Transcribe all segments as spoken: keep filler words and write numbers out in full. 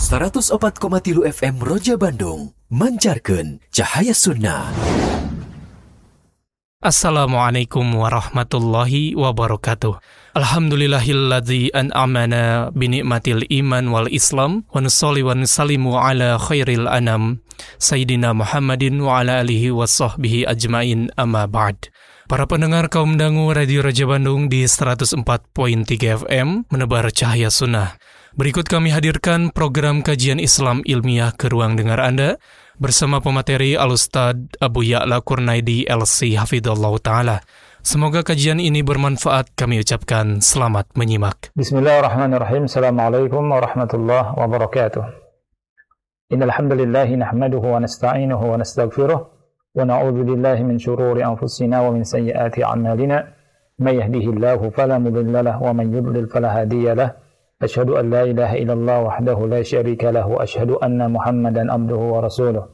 seratus opat koma tilu F M Roja Bandung mancarkeun cahaya sunnah. Assalamualaikum warahmatullahi wabarakatuh. Alhamdulillahilladzi an'amana binikmatil iman wal islam wa nusalli wa nusallimu ala khairil anam Sayyidina Muhammadin wa ala alihi wa sahbihi ajmain amma ba'd. Para pendengar kaum dangu Radio Raja Bandung di seratus empat koma tiga F M menebar cahaya sunnah. Berikut kami hadirkan program kajian Islam ilmiah ke ruang dengar Anda bersama pemateri Al-Ustadz Abu Ya'la Kurnaidi L C Hafidhullah Ta'ala. Semoga kajian ini bermanfaat. Kami ucapkan selamat menyimak. Bismillahirrahmanirrahim. Assalamualaikum warahmatullahi wabarakatuh. Innal hamdalillah nahmaduhu wa nasta'inuhu wa nastaghfiruh wa na'udzu billahi min shururi anfusina wa min sayyiati a'malina. May yahdihillahu fala mudilla lahu wa man yudlil fala hadiya lahu. Asyhadu an la ilaha illallah wahdahu la syarika lahu wa asyhadu anna Muhammadan abduhu wa rasuluh.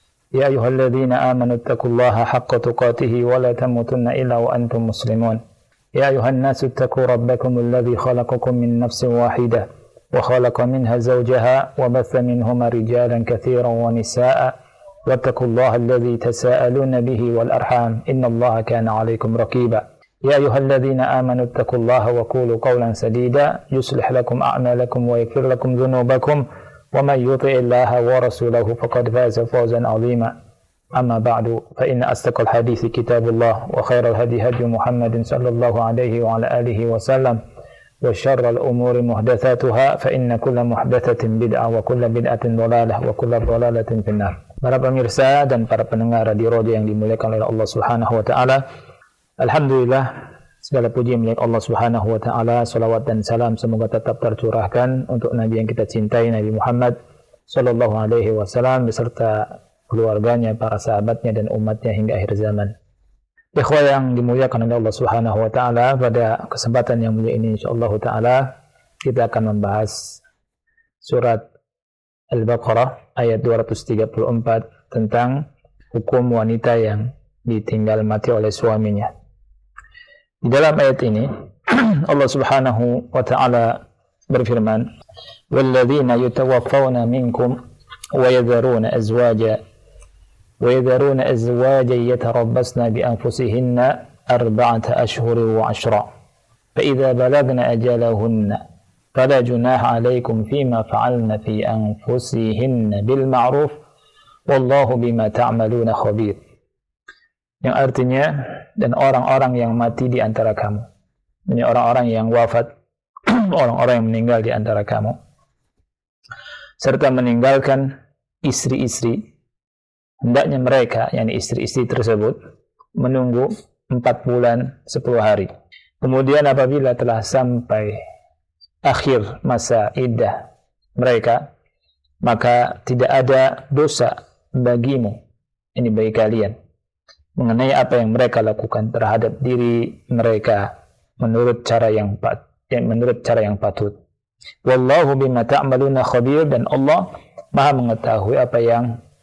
Ya ayyuhalladzina amanu taqullaha haqqa tuqatih wa la tamutunna illa wa antum muslimun. Ya ayyuhan nasu taqu rabbakum alladzi khalaqakum min nafsin wahidah wa khalaqa minha zawjaha wa batha minhuma rijalan katsiran wa nisaa'a wattaqullaha alladzi tasaaluna bihi wal arham innallaha kana 'alaykum raqiba. يا أيها الذين آمنوا اتقوا الله وقولوا قولا سديدا يصلح لكم أعمالكم ويغفر لكم ذنوبكم ومن يطع الله ورسوله فقد فاز فوزا عظيما أما بعد فإن أصدق الحديث كتاب الله وخير الهدي هدي محمد صلى الله عليه وعلى آله وسلم وشر الأمور محدثاتها فإن كل محدثة بدعة وكل بدعة ضلالة وكل ضلالة في النار. Para pemirsa dan para pendengar Radio Roja yang dimuliakan oleh Allah Subhanahu wa taala, alhamdulillah, segala puji milik Allah Subhanahu wa taala. Salawat dan salam semoga tetap tercurahkan untuk Nabi yang kita cintai, Nabi Muhammad sallallahu alaihi wasallam beserta keluarganya, para sahabatnya dan umatnya hingga akhir zaman. Ikhwah yang dimuliakan oleh Allah Subhanahu wa taala, pada kesempatan yang mulia ini insyaallah taala kita akan membahas surat Al-Baqarah ayat dua ratus tiga puluh empat tentang hukum wanita yang ditinggal mati oleh suaminya. Di dalam ayat ini Allah Subhanahu wa taala berfirman, "Walladzina yatawaffawna minkum wa yadharuna azwaja wa yadharuna azwaja yatarabbasna bi anfusihinna arba'ata ashhurin wa 'ashra. Fa idza balagna ajalahunna fala junaha 'alaykum fima fa'alna fi anfusihinna bil ma'ruf wallahu bima ta'maluna khabir." Yang artinya, dan orang-orang yang mati di antara kamu, ini orang-orang yang wafat, orang-orang yang meninggal di antara kamu, serta meninggalkan istri-istri, hendaknya mereka, yakni istri-istri tersebut, menunggu empat bulan sepuluh hari. Kemudian apabila telah sampai akhir masa iddah mereka, maka tidak ada dosa bagimu, ini bagi kalian, mengenai apa yang mereka lakukan terhadap diri mereka menurut cara yang pat, menurut cara yang patut. Wallahu bima ta'maluna khabir, dan Allah Maha mengetahui apa yang